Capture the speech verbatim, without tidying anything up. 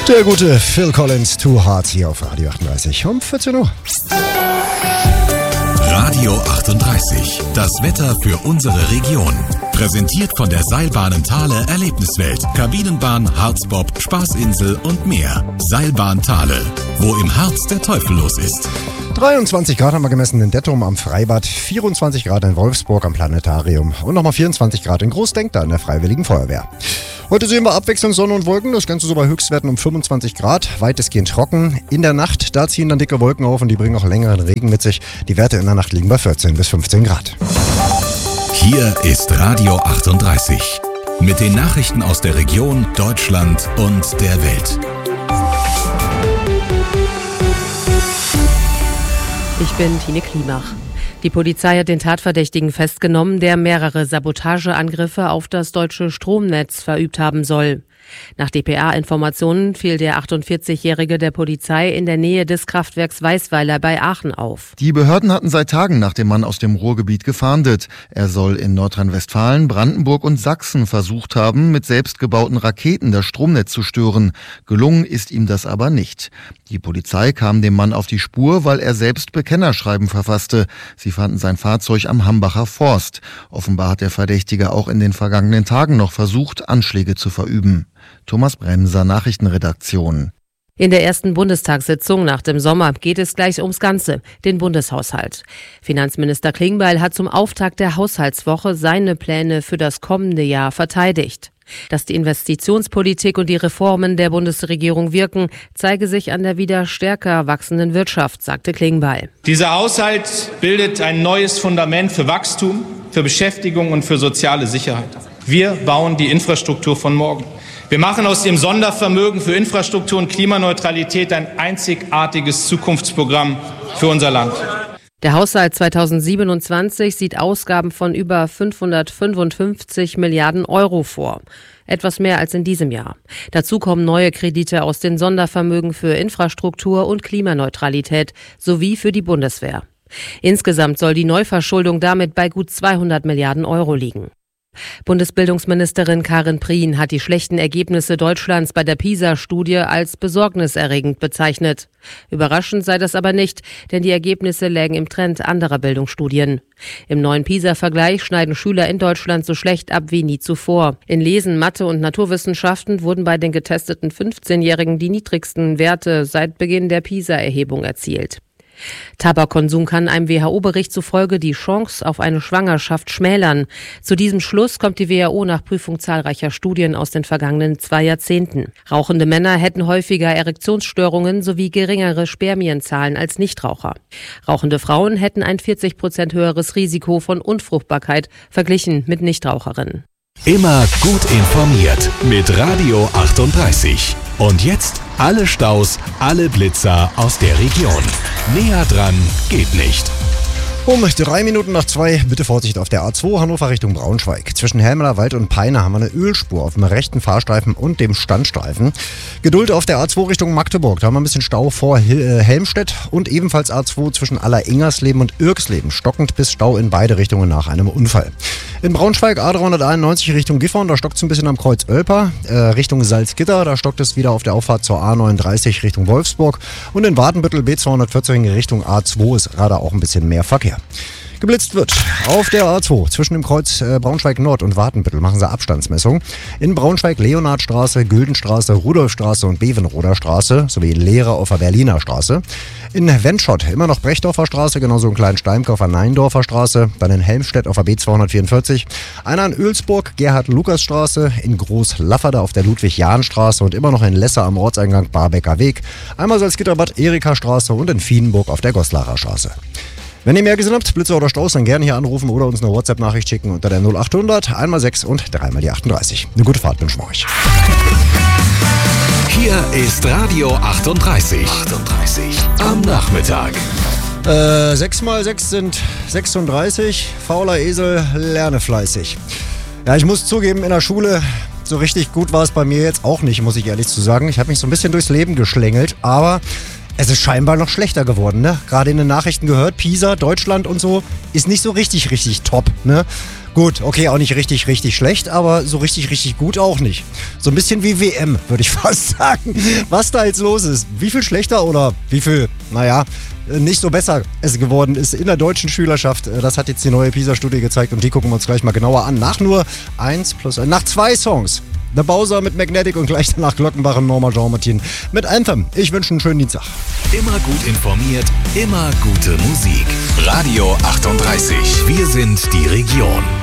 Der gute Phil Collins, Too Hard, hier auf Radio achtunddreißig um vierzehn Uhr. Radio achtunddreißig, das Wetter für unsere Region. Präsentiert von der Seilbahnen Thale Erlebniswelt, Kabinenbahn, Harzbob, Spaßinsel und mehr. Seilbahn Thale, wo im Harz der Teufel los ist. dreiundzwanzig Grad haben wir gemessen in Dettum am Freibad, vierundzwanzig Grad in Wolfsburg am Planetarium und nochmal vierundzwanzig Grad in Großdenkter an der Freiwilligen Feuerwehr. Heute sehen wir abwechselnd Sonne und Wolken, das Ganze so bei Höchstwerten um fünfundzwanzig Grad, weitestgehend trocken. In der Nacht, da ziehen dann dicke Wolken auf und die bringen auch längeren Regen mit sich. Die Werte in der Nacht liegen bei vierzehn bis fünfzehn Grad. Hier ist Radio achtunddreißig mit den Nachrichten aus der Region, Deutschland und der Welt. Ich bin Tine Klimach. Die Polizei hat den Tatverdächtigen festgenommen, der mehrere Sabotageangriffe auf das deutsche Stromnetz verübt haben soll. Nach D P A-Informationen fiel der achtundvierzigjährige der Polizei in der Nähe des Kraftwerks Weißweiler bei Aachen auf. Die Behörden hatten seit Tagen nach dem Mann aus dem Ruhrgebiet gefahndet. Er soll in Nordrhein-Westfalen, Brandenburg und Sachsen versucht haben, mit selbstgebauten Raketen das Stromnetz zu stören. Gelungen ist ihm das aber nicht. Die Polizei kam dem Mann auf die Spur, weil er selbst Bekennerschreiben verfasste. Sie fanden sein Fahrzeug am Hambacher Forst. Offenbar hat der Verdächtige auch in den vergangenen Tagen noch versucht, Anschläge zu verüben. Thomas Bremser, Nachrichtenredaktion. In der ersten Bundestagssitzung nach dem Sommer geht es gleich ums Ganze, den Bundeshaushalt. Finanzminister Klingbeil hat zum Auftakt der Haushaltswoche seine Pläne für das kommende Jahr verteidigt. Dass die Investitionspolitik und die Reformen der Bundesregierung wirken, zeige sich an der wieder stärker wachsenden Wirtschaft, sagte Klingbeil. Dieser Haushalt bildet ein neues Fundament für Wachstum, für Beschäftigung und für soziale Sicherheit. Wir bauen die Infrastruktur von morgen. Wir machen aus dem Sondervermögen für Infrastruktur und Klimaneutralität ein einzigartiges Zukunftsprogramm für unser Land. Der Haushalt zweitausendsiebenundzwanzig sieht Ausgaben von über fünfhundertfünfundfünfzig Milliarden Euro vor. Etwas mehr als in diesem Jahr. Dazu kommen neue Kredite aus den Sondervermögen für Infrastruktur und Klimaneutralität sowie für die Bundeswehr. Insgesamt soll die Neuverschuldung damit bei gut zweihundert Milliarden Euro liegen. Bundesbildungsministerin Karin Prien hat die schlechten Ergebnisse Deutschlands bei der PISA-Studie als besorgniserregend bezeichnet. Überraschend sei das aber nicht, denn die Ergebnisse lägen im Trend anderer Bildungsstudien. Im neuen PISA-Vergleich schneiden Schüler in Deutschland so schlecht ab wie nie zuvor. In Lesen, Mathe und Naturwissenschaften wurden bei den getesteten fünfzehnjährigen die niedrigsten Werte seit Beginn der PISA-Erhebung erzielt. Tabakkonsum kann einem W H O-Bericht zufolge die Chance auf eine Schwangerschaft schmälern. Zu diesem Schluss kommt die W H O nach Prüfung zahlreicher Studien aus den vergangenen zwei Jahrzehnten. Rauchende Männer hätten häufiger Erektionsstörungen sowie geringere Spermienzahlen als Nichtraucher. Rauchende Frauen hätten ein vierzig Prozent höheres Risiko von Unfruchtbarkeit verglichen mit Nichtraucherinnen. Immer gut informiert mit Radio achtunddreißig. Und jetzt alle Staus, alle Blitzer aus der Region. Näher dran geht nicht. Um drei Minuten nach zwei, bitte Vorsicht auf der A zwei Hannover Richtung Braunschweig. Zwischen Helmelerwald und Peine haben wir eine Ölspur auf dem rechten Fahrstreifen und dem Standstreifen. Geduld auf der A zwei Richtung Magdeburg. Da haben wir ein bisschen Stau vor Helmstedt und ebenfalls A zwei zwischen Aller-Ingersleben und Irksleben. Stockend bis Stau in beide Richtungen nach einem Unfall. In Braunschweig A dreihunderteinundneunzig Richtung Gifhorn, da stockt es ein bisschen am Kreuz Oelper. Äh, Richtung Salzgitter, da stockt es wieder auf der Auffahrt zur A neununddreißig Richtung Wolfsburg. Und in Wadenbüttel B zweihundertvierzig Richtung A zwei ist gerade auch ein bisschen mehr Verkehr. Geblitzt wird auf der A zwei zwischen dem Kreuz äh, Braunschweig Nord und Watenbüttel machen sie Abstandsmessung. In Braunschweig Leonhardstraße, Güldenstraße, Rudolfstraße und Bevenroder Straße sowie Lehre auf der Berliner Straße. In Wendschott immer noch Brechdorfer Straße, genauso in Kleinsteimke auf der Neindorfer Straße. Dann in Helmstedt auf der B zweihundertvierundvierzig. Einer in Oelsburg, Gerhard-Lukas-Straße. In Groß-Lafferde auf der Ludwig-Jahn-Straße und immer noch in Lesser am Ortseingang Barbecker Weg. Einmal Salzgitterbad Erika-Straße und in Vienburg auf der Goslacher Straße. Wenn ihr mehr gesehen habt, Blitzer oder Staus, dann gerne hier anrufen oder uns eine WhatsApp-Nachricht schicken unter der null achthundert, einmal sechs und dreimal die achtunddreißig. Eine gute Fahrt wünschen wir euch. Hier ist Radio achtunddreißig. achtunddreißig am Nachmittag. Äh, sechs mal sechs sind sechsunddreißig. Fauler Esel, lerne fleißig. Ja, ich muss zugeben, in der Schule, so richtig gut war es bei mir jetzt auch nicht, muss ich ehrlich zu sagen. Ich habe mich so ein bisschen durchs Leben geschlängelt, aber es ist scheinbar noch schlechter geworden, ne? Gerade in den Nachrichten gehört, PISA, Deutschland und so, ist nicht so richtig, richtig top, ne? Gut, okay, auch nicht richtig, richtig schlecht, aber so richtig, richtig gut auch nicht. So ein bisschen wie W M, würde ich fast sagen. Was da jetzt los ist, wie viel schlechter oder wie viel, naja, nicht so besser es geworden ist in der deutschen Schülerschaft. Das hat jetzt die neue PISA-Studie gezeigt und die gucken wir uns gleich mal genauer an. Nach nur eins plus eins, nach zwei Songs. The Bowser mit Magnetic und gleich danach Glockenbach und Norma Jean-Martin mit Anthem. Ich wünsche einen schönen Dienstag. Immer gut informiert, immer gute Musik. Radio achtunddreißig. Wir sind die Region.